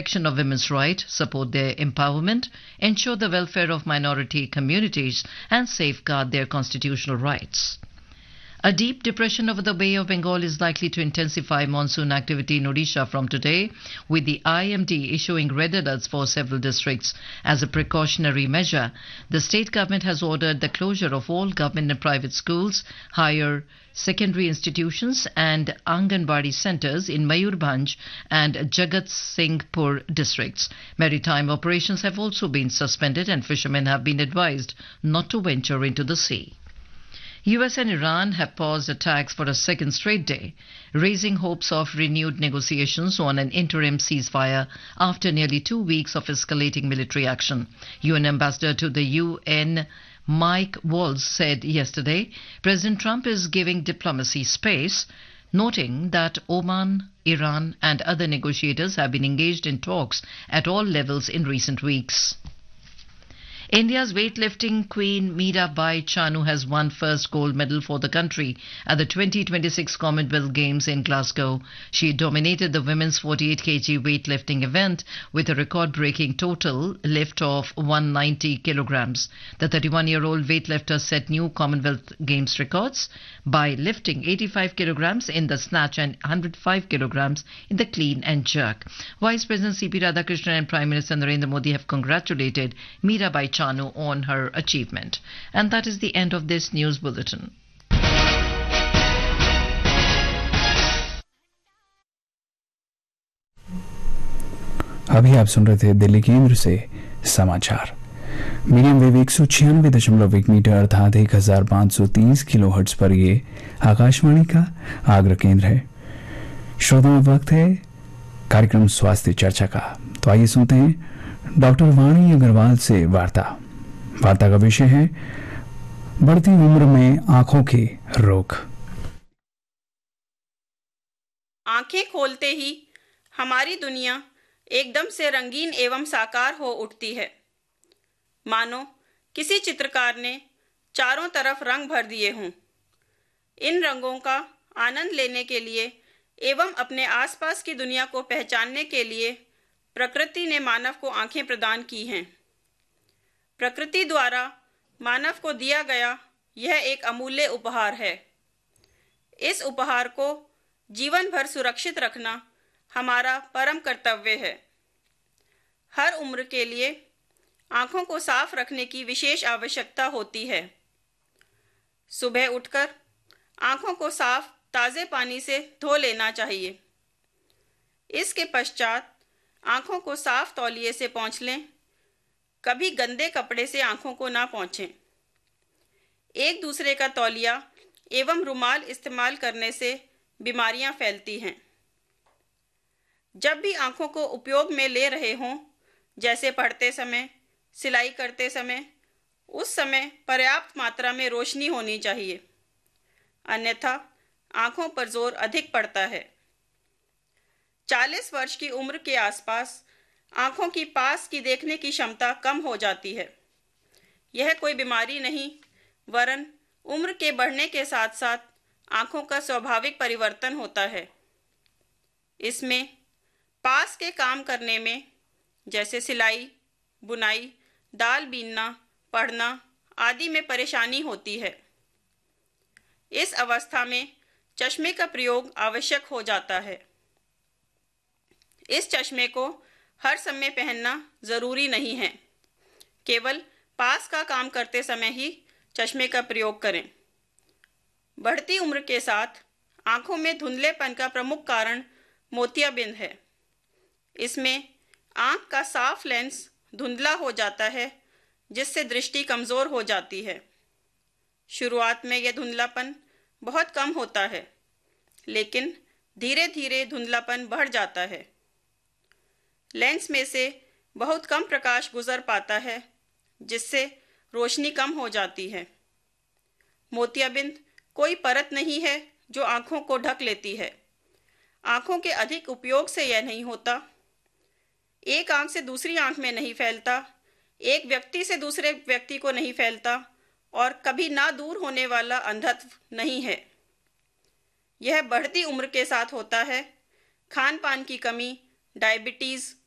protection of women's rights, support their empowerment, ensure the welfare of minority communities, and safeguard their constitutional rights. A deep depression over the Bay of Bengal is likely to intensify monsoon activity in Odisha from today, with the IMD issuing red alerts for several districts. As a precautionary measure, the state government has ordered the closure of all government and private schools, higher secondary institutions and Anganwadi centres in Mayurbhanj and Jagat Singhpur districts. Maritime operations have also been suspended and fishermen have been advised not to venture into the sea. US and Iran have paused attacks for a second straight day, raising hopes of renewed negotiations on an interim ceasefire after nearly 2 weeks of escalating military action. UN Ambassador to the UN Mike Waltz said yesterday President Trump is giving diplomacy space, noting that Oman, Iran and other negotiators have been engaged in talks at all levels in recent weeks. India's weightlifting queen Mirabai Chanu has won first gold medal for the country at the 2026 Commonwealth Games in Glasgow. She dominated the women's 48 kg weightlifting event with a record-breaking total lift of 190 kilograms. The 31-year-old weightlifter set new Commonwealth Games records by lifting 85 kilograms in the snatch and 105 kilograms in the clean and jerk. Vice President C.P. Radhakrishnan and Prime Minister Narendra Modi have congratulated Mirabai Chanu on her achievement. And that is the end of this news bulletin. अभी आप सुन रहे थे दिल्ली केंद्र से समाचार। Medium wave 196.1 metre अर्थात 1530 kilohertz पर ये आकाशवाणी का आगरा केंद्र है। श्रोताओं, वक्त है कार्यक्रम स्वास्थ्य चर्चा का। तो आइए सुनते हैं डॉक्टर वाणी अग्रवाल से वार्ता का विषय है बढ़ती उम्र में आंखों के रोग। आंखें खोलते ही हमारी दुनिया एकदम से रंगीन एवं साकार हो उठती है, मानो किसी चित्रकार ने चारों तरफ रंग भर दिए हों। इन रंगों का आनंद लेने के लिए एवं अपने आसपास की दुनिया को पहचानने के लिए प्रकृति ने मानव को आंखें प्रदान की हैं। प्रकृति द्वारा मानव को दिया गया यह एक अमूल्य उपहार है। इस उपहार को जीवन भर सुरक्षित रखना हमारा परम कर्तव्य है। हर उम्र के लिए आंखों को साफ रखने की विशेष आवश्यकता होती है। सुबह उठकर आंखों को साफ ताज़े पानी से धो लेना चाहिए। इसके पश्चात आंखों को साफ तौलिए से पोंछ लें। कभी गंदे कपड़े से आंखों को ना पोंछें। एक दूसरे का तौलिया एवं रुमाल इस्तेमाल करने से बीमारियां फैलती हैं। जब भी आंखों को उपयोग में ले रहे हों, जैसे पढ़ते समय, सिलाई करते समय, उस समय पर्याप्त मात्रा में रोशनी होनी चाहिए, अन्यथा आंखों पर जोर अधिक पड़ता है। 40 वर्ष की उम्र के आसपास आंखों की पास की देखने की क्षमता कम हो जाती है। यह कोई बीमारी नहीं, वरन उम्र के बढ़ने के साथ साथ आंखों का स्वाभाविक परिवर्तन होता है। इसमें पास के काम करने में, जैसे सिलाई, बुनाई, दाल बीनना, पढ़ना आदि में परेशानी होती है। इस अवस्था में चश्मे का प्रयोग आवश्यक हो जाता है। इस चश्मे को हर समय पहनना जरूरी नहीं है, केवल पास का काम करते समय ही चश्मे का प्रयोग करें। बढ़ती उम्र के साथ आंखों में धुंधलेपन का प्रमुख कारण मोतियाबिंद है। इसमें आंख का साफ लेंस धुंधला हो जाता है, जिससे दृष्टि कमज़ोर हो जाती है। शुरुआत में यह धुंधलापन बहुत कम होता है, लेकिन धीरे धीरे धुंधलापन बढ़ जाता है। लेंस में से बहुत कम प्रकाश गुजर पाता है, जिससे रोशनी कम हो जाती है। मोतियाबिंद कोई परत नहीं है जो आंखों को ढक लेती है। आंखों के अधिक उपयोग से यह नहीं होता। एक आंख से दूसरी आंख में नहीं फैलता, एक व्यक्ति से दूसरे व्यक्ति को नहीं फैलता और कभी ना दूर होने वाला अंधत्व नहीं है। यह बढ़ती उम्र के साथ होता है। खान पान की कमी, डायबिटीज़,